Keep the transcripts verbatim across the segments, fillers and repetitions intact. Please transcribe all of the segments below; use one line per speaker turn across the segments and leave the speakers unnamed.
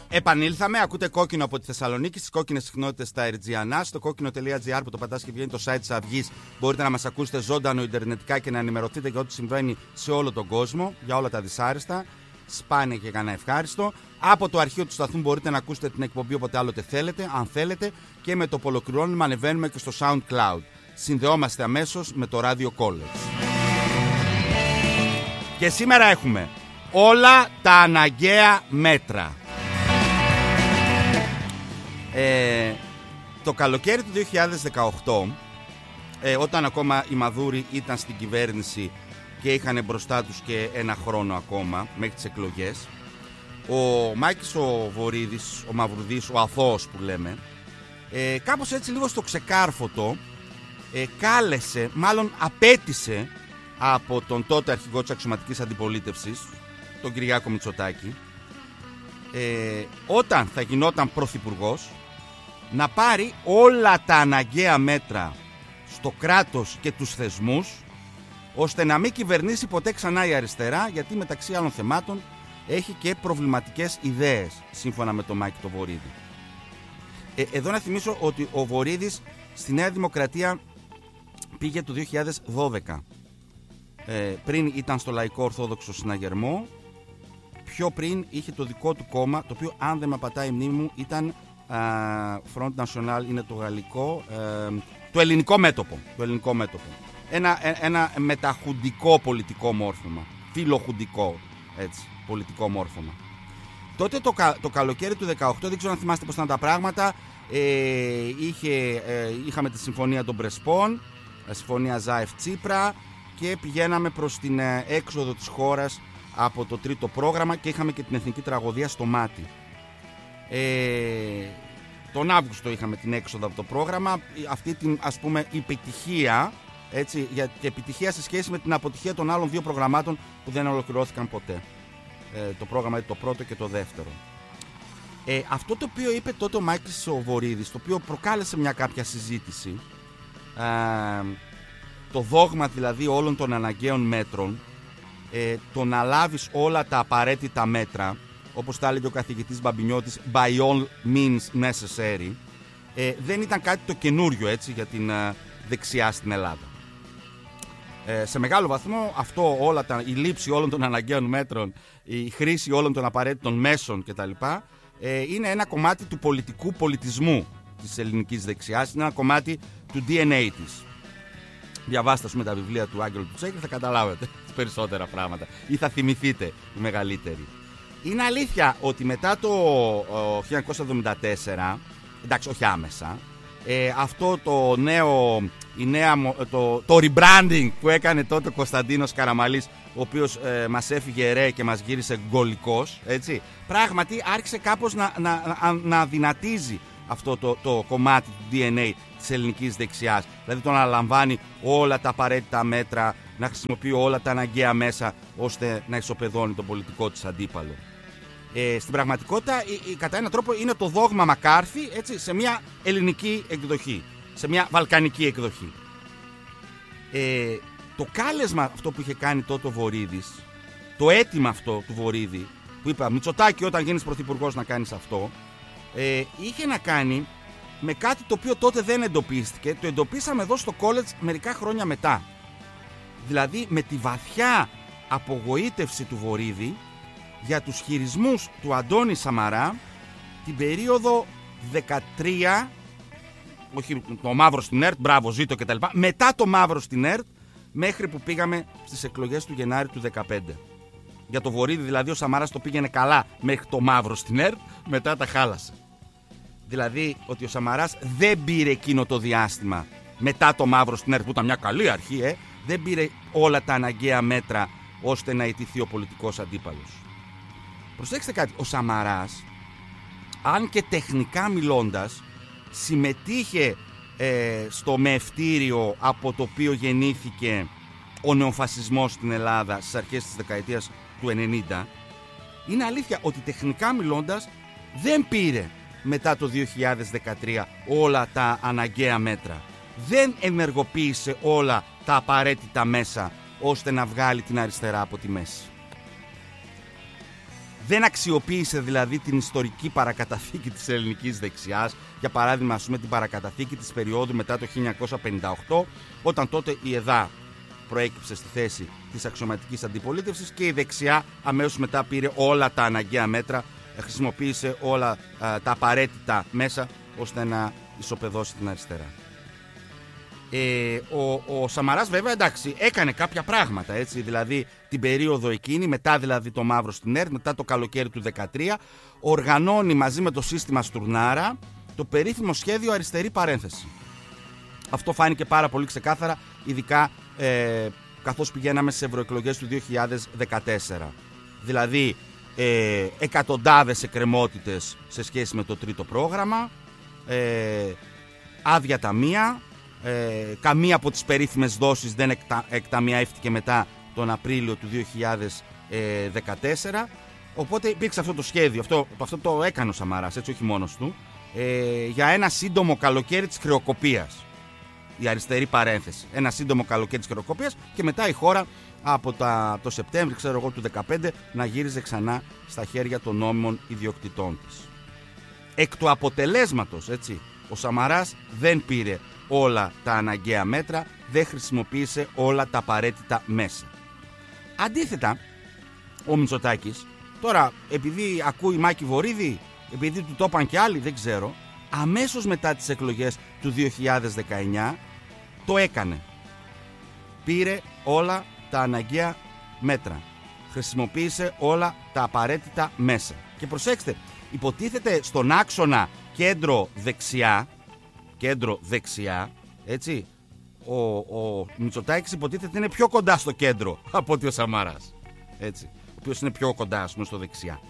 Επανήλθαμε, ακούτε Κόκκινο από τη Θεσσαλονίκη, στις κόκκινες συχνότητες στα Ερτζιανά, στο κόκκινο τελεία τζι άρ που το πατάς και βγαίνει το site της Αυγής. Μπορείτε να μας ακούσετε ζωντανό ιντερνετικά και να ενημερωθείτε για ό,τι συμβαίνει σε όλο τον κόσμο, για όλα τα δυσάρεστα, σπάνια και κανένα ευχάριστο. Από το αρχείο του σταθμού μπορείτε να ακούσετε την εκπομπή όποτε άλλοτε θέλετε, αν θέλετε, και με το που ολοκληρώνουμε ανεβαίνουμε και στο SoundCloud. Συνδεόμαστε αμέσως με το Radio College. Και σήμερα έχουμε όλα τα αναγκαία μέτρα. Ε, το καλοκαίρι του δύο χιλιάδες δεκαοκτώ, ε, όταν ακόμα οι Μαδούροι ήταν στην κυβέρνηση και είχαν μπροστά τους και ένα χρόνο ακόμα μέχρι τις εκλογές, ο Μάκης ο Βορίδης, ο Μαυρουδής, ο αθώος που λέμε, ε, κάπως έτσι λίγο στο ξεκάρφωτο, ε, κάλεσε, μάλλον απέτησε από τον τότε αρχηγό της αξιωματικής αντιπολίτευσης, τον Κυριάκο Μητσοτάκη, ε, όταν θα γινόταν πρωθυπουργός, να πάρει όλα τα αναγκαία μέτρα στο κράτος και τους θεσμούς, ώστε να μην κυβερνήσει ποτέ ξανά η αριστερά, γιατί μεταξύ άλλων θεμάτων έχει και προβληματικές ιδέες, σύμφωνα με τον Μάκη το Βορίδη. Ε, εδώ να θυμίσω ότι ο Βορίδης στη Νέα Δημοκρατία πήγε το δύο χιλιάδες δώδεκα. Ε, πριν ήταν στο Λαϊκό Ορθόδοξο Συναγερμό, πιο πριν είχε το δικό του κόμμα, το οποίο αν δεν με απατάει η μνήμη μου ήταν Uh, Front National, είναι το γαλλικό, uh, το ελληνικό μέτωπο, το ελληνικό μέτωπο. Ένα, ένα μεταχουντικό πολιτικό μόρφωμα, φιλοχουντικό έτσι, πολιτικό μόρφωμα. Τότε το, το καλοκαίρι του δεκαοκτώ, δεν ξέρω αν θυμάστε πώς ήταν τα πράγματα, ε, είχε, ε, είχαμε τη συμφωνία των Πρεσπών, συμφωνία Ζάεφ Τσίπρα, και πηγαίναμε προς την ε, έξοδο της χώρας από το τρίτο πρόγραμμα και είχαμε και την εθνική τραγωδία στο μάτι. Ε, τον Αύγουστο είχαμε την έξοδο από το πρόγραμμα, αυτή την ας πούμε επιτυχία, έτσι, για, και επιτυχία σε σχέση με την αποτυχία των άλλων δύο προγραμμάτων που δεν ολοκληρώθηκαν ποτέ, ε, το πρόγραμμα το πρώτο και το δεύτερο. ε, Αυτό το οποίο είπε τότε ο Μάκης ο Βορίδης, το οποίο προκάλεσε μια κάποια συζήτηση, ε, το δόγμα δηλαδή όλων των αναγκαίων μέτρων, ε, το να λάβεις όλα τα απαραίτητα μέτρα, όπως τα έλεγε ο καθηγητής Μπαμπινιώτης, by all means necessary, ε, δεν ήταν κάτι το καινούριο έτσι, για την ε, δεξιά στην Ελλάδα. Ε, σε μεγάλο βαθμό αυτό, όλα τα, η λήψη όλων των αναγκαίων μέτρων, η χρήση όλων των απαραίτητων μέσων κτλ. Ε, είναι ένα κομμάτι του πολιτικού πολιτισμού της ελληνικής δεξιάς, είναι ένα κομμάτι του ντι εν έι της. Διαβάστε με τα βιβλία του Άγγελου του Τσέκη, θα καταλάβετε περισσότερα πράγματα ή θα θυμηθείτε οι μεγαλύτεροι. Είναι αλήθεια ότι μετά το χίλια εννιακόσια εβδομήντα τέσσερα, εντάξει όχι άμεσα, ε, αυτό το νέο, η νέα, το, το rebranding που έκανε τότε ο Κωνσταντίνος Καραμαλής, ο οποίος ε, μας έφυγε ρε και μας γύρισε γκολικός, έτσι, πράγματι άρχισε κάπως να, να, να, να δυνατίζει αυτό το, το κομμάτι του ντι εν έι της ελληνικής δεξιάς, δηλαδή το να λαμβάνει όλα τα απαραίτητα μέτρα, να χρησιμοποιεί όλα τα αναγκαία μέσα ώστε να ισοπεδώνει τον πολιτικό της αντίπαλο. Ε, στην πραγματικότητα, η, η, κατά έναν τρόπο είναι το δόγμα Μακάρθη, έτσι, σε μια ελληνική εκδοχή, σε μια βαλκανική εκδοχή. Ε, το κάλεσμα αυτό που είχε κάνει τότε ο Βορίδης, το αίτημα αυτό του Βορίδη, που είπα Μητσοτάκη όταν γίνεις πρωθυπουργός να κάνεις αυτό, ε, είχε να κάνει με κάτι το οποίο τότε δεν εντοπίστηκε, το εντοπίσαμε εδώ στο college μερικά χρόνια μετά. Δηλαδή με τη βαθιά απογοήτευση του Βορίδη για τους χειρισμούς του Αντώνη Σαμαρά την περίοδο δεκατρία, όχι το μαύρο στην ΕΡΤ, μπράβο ζήτω κτλ, μετά το μαύρο στην ΕΡΤ μέχρι που πήγαμε στις εκλογές του Γενάρη του δεκαπέντε. Για το Βορίδη δηλαδή ο Σαμαράς το πήγαινε καλά μέχρι το μαύρο στην ΕΡΤ, μετά τα χάλασε. Δηλαδή ότι ο Σαμαράς δεν πήρε εκείνο το διάστημα μετά το μαύρο στην ΕΡΤ που ήταν μια καλή αρχή, ε, δεν πήρε όλα τα αναγκαία μέτρα ώστε να ιτηθεί ο πολιτικός αντίπαλος. Προσέξτε κάτι, ο Σαμαράς, αν και τεχνικά μιλώντας, συμμετείχε ε, στο μεευτήριο από το οποίο γεννήθηκε ο νεοφασισμός στην Ελλάδα στις αρχές της δεκαετίας του ενενήντα. Είναι αλήθεια ότι τεχνικά μιλώντας δεν πήρε μετά το δύο χιλιάδες δεκατρία όλα τα αναγκαία μέτρα. Δεν ενεργοποίησε όλα τα απαραίτητα μέσα ώστε να βγάλει την αριστερά από τη μέση. δεν αξιοποίησε δηλαδή την ιστορική παρακαταθήκη της ελληνικής δεξιάς, για παράδειγμα ας πούμε την παρακαταθήκη της περίοδου μετά το χίλια εννιακόσια πενήντα οκτώ, όταν τότε η ΕΔΑ προέκυψε στη θέση της αξιωματικής αντιπολίτευσης και η δεξιά αμέσως μετά πήρε όλα τα αναγκαία μέτρα, χρησιμοποίησε όλα α, τα απαραίτητα μέσα ώστε να ισοπεδώσει την αριστερά. Ε, ο, ο Σαμαράς βέβαια εντάξει έκανε κάποια πράγματα, έτσι, δηλαδή την περίοδο εκείνη, μετά δηλαδή το μαύρο στην ΕΡΤ, μετά το καλοκαίρι του δεκατρία, οργανώνει μαζί με το σύστημα Στουρνάρα το περίφημο σχέδιο Αριστερή Παρένθεση. Αυτό φάνηκε πάρα πολύ ξεκάθαρα, ειδικά ε, καθώς πηγαίναμε στις ευρωεκλογές του δύο χιλιάδες δεκατέσσερα. Δηλαδή ε, εκατοντάδες εκκρεμότητες σε σχέση με το τρίτο πρόγραμμα, ε, άδεια ταμεία, ε, καμία από τις περίφημες δόσεις δεν εκτα, εκταμιεύτηκε μετά τον Απρίλιο του δύο χιλιάδες δεκατέσσερα. Οπότε υπήρξε αυτό το σχέδιο, αυτό, αυτό το έκανε ο Σαμαράς, έτσι, όχι μόνος του, ε, για ένα σύντομο καλοκαίρι της χρεοκοπίας. Η αριστερή παρένθεση. Ένα σύντομο καλοκαίρι της χρεοκοπίας και μετά η χώρα από τα, το Σεπτέμβρη, ξέρω εγώ, του δεκαπέντε να γύριζε ξανά στα χέρια των νόμιμων ιδιοκτητών της. Εκ του αποτελέσματος, έτσι, ο Σαμαράς δεν πήρε όλα τα αναγκαία μέτρα, δεν χρησιμοποίησε όλα τα απαραίτητα μέσα. Αντίθετα, ο Μητσοτάκης, τώρα επειδή ακούει Μάκη Βορίδη, επειδή του το είπαν και άλλοι, δεν ξέρω, αμέσως μετά τις εκλογές του δύο χιλιάδες δεκαεννιά το έκανε. Πήρε όλα τα αναγκαία μέτρα. Χρησιμοποίησε όλα τα απαραίτητα μέσα. Και προσέξτε, υποτίθεται στον άξονα κέντρο δεξιά, κέντρο δεξιά, έτσι, ο, ο Μητσοτάκης υποτίθεται είναι πιο κοντά στο κέντρο από ότι ο Σαμαράς, έτσι, ο οποίος είναι πιο κοντά, ας πούμε, στο δεξιά.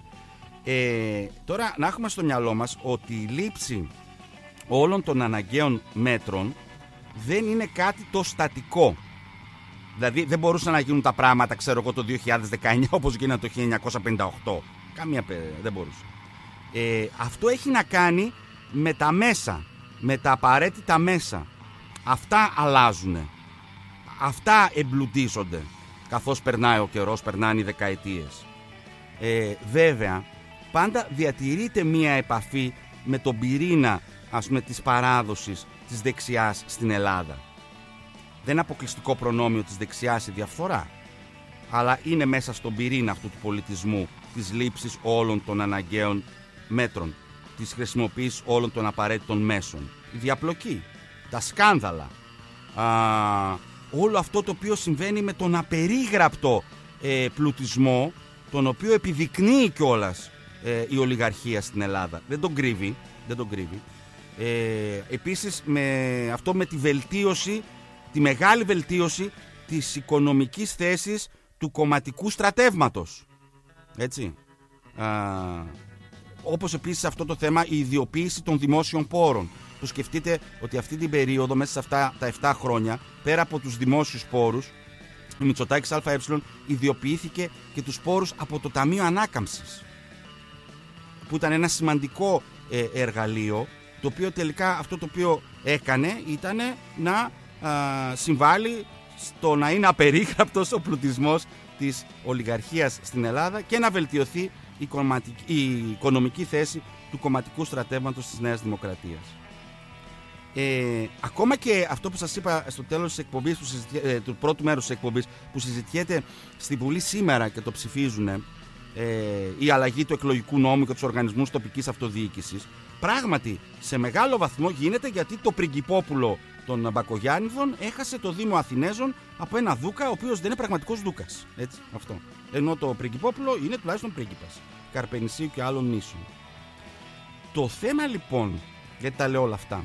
Ε, τώρα να έχουμε στο μυαλό μας ότι η λήψη όλων των αναγκαίων μέτρων δεν είναι κάτι το στατικό. Δηλαδή δεν μπορούσαν να γίνουν τα πράγματα, ξέρω εγώ, το δύο χιλιάδες δεκαεννιά όπως γίνανε το χίλια εννιακόσια πενήντα οκτώ. Καμία δεν μπορούσε. Ε, αυτό έχει να κάνει με τα μέσα, με τα απαραίτητα μέσα. Αυτά αλλάζουν. Αυτά εμπλουτίζονται καθώς περνάει ο καιρός, περνάνε οι δεκαετίες. Ε, βέβαια, πάντα διατηρείται μία επαφή με τον πυρήνα, ας πούμε, της παράδοσης της δεξιάς στην Ελλάδα. Δεν είναι αποκλειστικό προνόμιο της δεξιάς η διαφθορά, αλλά είναι μέσα στον πυρήνα αυτού του πολιτισμού της λήψης όλων των αναγκαίων μέτρων, της χρησιμοποίησης όλων των απαραίτητων μέσων. Η διαπλοκή, τα σκάνδαλα, α, όλο αυτό το οποίο συμβαίνει με τον απερίγραπτο ε, πλουτισμό, τον οποίο επιδεικνύει κιόλας ε, η ολιγαρχία στην Ελλάδα. Δεν τον κρύβει, δεν τον κρύβει. Ε, επίσης με αυτό, με τη βελτίωση, τη μεγάλη βελτίωση της οικονομικής θέσης του κομματικού στρατεύματος. Έτσι. Α, όπως επίσης αυτό το θέμα, η ιδιοποίηση των δημόσιων πόρων. Που σκεφτείτε ότι αυτή την περίοδο, μέσα σε αυτά τα επτά χρόνια, πέρα από τους δημόσιους πόρους, ο Μητσοτάκης ΑΕ ιδιοποιήθηκε και τους πόρους από το Ταμείο Ανάκαμψης, που ήταν ένα σημαντικό ε, εργαλείο, το οποίο τελικά αυτό το οποίο έκανε ήταν να α, συμβάλλει στο να είναι απερίγραπτος ο πλουτισμός της ολιγαρχίας στην Ελλάδα και να βελτιωθεί η, η οικονομική θέση του κομματικού στρατεύματος της Νέας Δημοκρατίας. Ε, ακόμα και αυτό που σας είπα στο τέλος της εκπομπής, που ε, του πρώτου μέρους της εκπομπής, που συζητιέται στη Βουλή σήμερα και το ψηφίζουν, ε, η αλλαγή του εκλογικού νόμου και τους οργανισμούς τοπικής αυτοδιοίκησης, πράγματι σε μεγάλο βαθμό γίνεται γιατί το πριγκιπόπουλο των Μπακογιάννηδων έχασε το Δήμο Αθηνέζων από ένα δούκα ο οποίος δεν είναι πραγματικός δούκας. Έτσι, αυτό. Ενώ το πριγκιπόπουλο είναι τουλάχιστον πρίγκιπας Καρπενησίου και άλλων νήσων. Το θέμα λοιπόν, γιατί τα λέω όλα αυτά,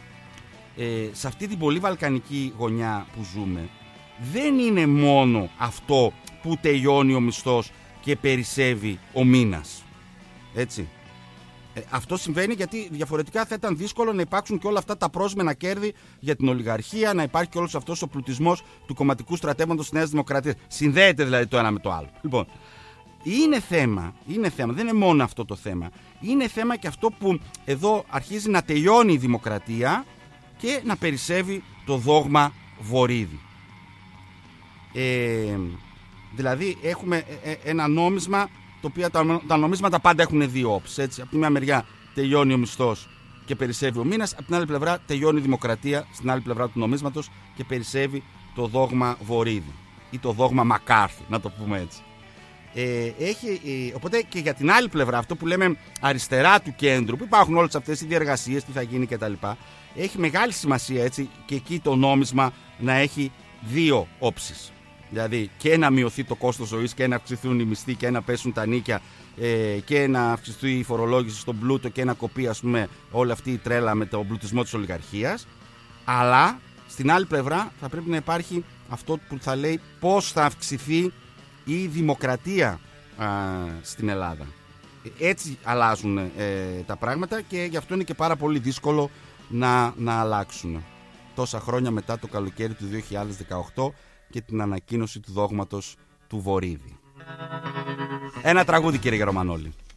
ε, σε αυτή την πολύ βαλκανική γωνιά που ζούμε, δεν είναι μόνο αυτό που τελειώνει ο μισθός και περισσεύει ο μήνας. Έτσι. Ε, αυτό συμβαίνει γιατί διαφορετικά θα ήταν δύσκολο να υπάρξουν και όλα αυτά τα πρόσμενα κέρδη για την ολιγαρχία, να υπάρχει και όλος αυτός ο πλουτισμός του κομματικού στρατεύματος της Νέας Δημοκρατίας. Συνδέεται δηλαδή το ένα με το άλλο. Λοιπόν, είναι θέμα, είναι θέμα, δεν είναι μόνο αυτό το θέμα. Είναι θέμα και αυτό που εδώ αρχίζει να τελειώνει η δημοκρατία και να περισσεύει το δόγμα Βορίδη. Ε, δηλαδή έχουμε ένα νόμισμα το οποίο τα, τα νομίσματα πάντα έχουν δύο όψεις. Έτσι. Από τη μια μεριά τελειώνει ο μισθός και περισσεύει ο μήνας, από την άλλη πλευρά τελειώνει η δημοκρατία στην άλλη πλευρά του νομίσματος και περισσεύει το δόγμα Βορίδη ή το δόγμα Μακάρθη, να το πούμε έτσι. Ε, έχει, ε, οπότε και για την άλλη πλευρά, αυτό που λέμε αριστερά του κέντρου, που υπάρχουν όλες αυτές οι διεργασίες, τι θα γίνει κτλ., έχει μεγάλη σημασία, έτσι, και εκεί το νόμισμα να έχει δύο όψεις. Δηλαδή και να μειωθεί το κόστος ζωής και να αυξηθούν οι μισθοί και να πέσουν τα νίκια ε, και να αυξηθεί η φορολόγηση στον πλούτο και να κοπεί, ας πούμε, όλη αυτή η τρέλα με τον πλουτισμό της ολιγαρχίας. Αλλά στην άλλη πλευρά θα πρέπει να υπάρχει αυτό που θα λέει πώς θα αυξηθεί η δημοκρατία α, στην Ελλάδα. Έτσι αλλάζουν ε, τα πράγματα και γι' αυτό είναι και πάρα πολύ δύσκολο να, να αλλάξουν τόσα χρόνια μετά το καλοκαίρι του δύο χιλιάδες δεκαοκτώ και την ανακοίνωση του δόγματος του Βορίδη. Ένα τραγούδι, κύριε Γερομανόλη.